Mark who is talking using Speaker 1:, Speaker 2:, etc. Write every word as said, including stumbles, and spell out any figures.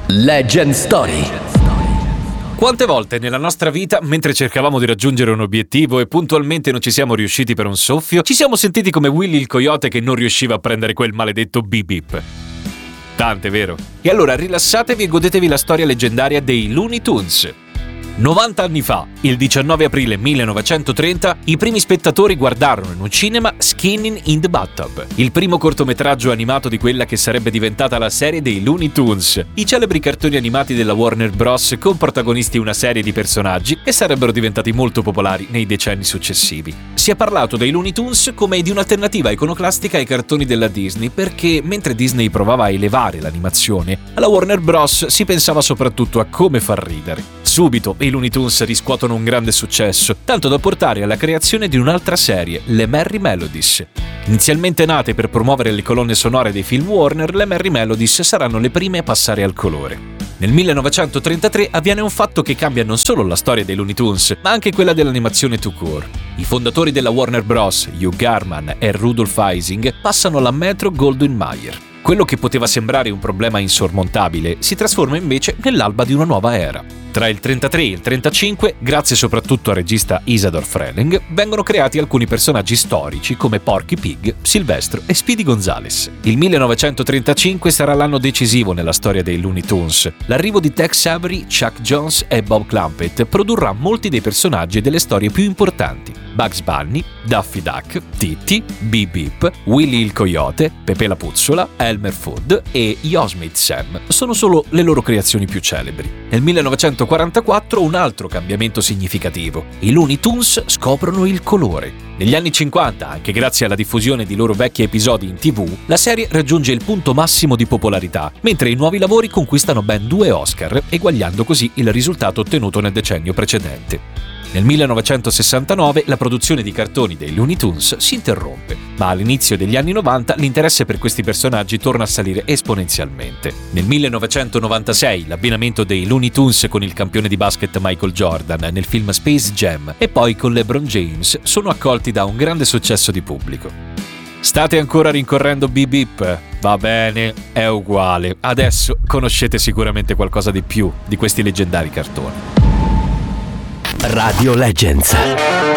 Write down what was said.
Speaker 1: Legend Story.
Speaker 2: Quante volte nella nostra vita, mentre cercavamo di raggiungere un obiettivo e puntualmente non ci siamo riusciti per un soffio, ci siamo sentiti come Willy il coyote che non riusciva a prendere quel maledetto beep beep? Tante, vero? E allora rilassatevi e godetevi la storia leggendaria dei Looney Tunes. novanta anni fa, il diciannove aprile millenovecentotrenta, i primi spettatori guardarono in un cinema Skinning in the Bathtub, il primo cortometraggio animato di quella che sarebbe diventata la serie dei Looney Tunes, i celebri cartoni animati della Warner Bros. Con protagonisti una serie di personaggi che sarebbero diventati molto popolari nei decenni successivi. Si è parlato dei Looney Tunes come di un'alternativa iconoclastica ai cartoni della Disney perché, mentre Disney provava a elevare l'animazione, alla Warner Bros. Si pensava soprattutto a come far ridere. Subito i Looney Tunes riscuotono un grande successo, tanto da portare alla creazione di un'altra serie, le Merry Melodies. Inizialmente nate per promuovere le colonne sonore dei film Warner, le Merry Melodies saranno le prime a passare al colore. Nel millenovecentotrentatré avviene un fatto che cambia non solo la storia dei Looney Tunes, ma anche quella dell'animazione tout court. I fondatori della Warner Bros., Hugh Garman e Rudolph Ising, passano alla Metro-Goldwyn-Mayer. Quello che poteva sembrare un problema insormontabile si trasforma invece nell'alba di una nuova era. Tra il trentatré e il trentacinque, grazie soprattutto al regista Isadore Freling, vengono creati alcuni personaggi storici come Porky Pig, Silvestro e Speedy Gonzales. Il millenovecentotrentacinque sarà l'anno decisivo nella storia dei Looney Tunes. L'arrivo di Tex Avery, Chuck Jones e Bob Clampett produrrà molti dei personaggi e delle storie più importanti. Bugs Bunny, Daffy Duck, Titti, Beep Beep, Willy il Coyote, Pepe la Puzzola, Elmer Fudd e Yosemite Sam sono solo le loro creazioni più celebri. Nel millenovecentoquarantaquattro un altro cambiamento significativo. I Looney Tunes scoprono il colore. Negli anni cinquanta, anche grazie alla diffusione di loro vecchi episodi in tivù, la serie raggiunge il punto massimo di popolarità, mentre i nuovi lavori conquistano ben due Oscar, eguagliando così il risultato ottenuto nel decennio precedente. Nel millenovecentosessantanove la produzione di cartoni dei Looney Tunes si interrompe, ma all'inizio degli anni novanta l'interesse per questi personaggi torna a salire esponenzialmente. Nel millenovecentonovantasei l'abbinamento dei Looney Tunes con il campione di basket Michael Jordan nel film Space Jam e poi con LeBron James sono accolti da un grande successo di pubblico. State ancora rincorrendo Beep Beep? Va bene, è uguale. Adesso conoscete sicuramente qualcosa di più di questi leggendari cartoni.
Speaker 1: Radio Legends.